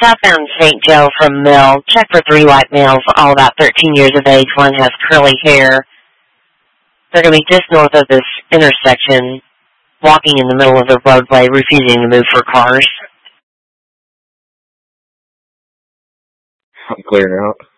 Southbound St. Joe from Mill. Check for 3 white males, all about 13 years of age. One has curly hair. They're going to be just north of this intersection, walking in the middle of the roadway, refusing to move for cars. I'm clearing out.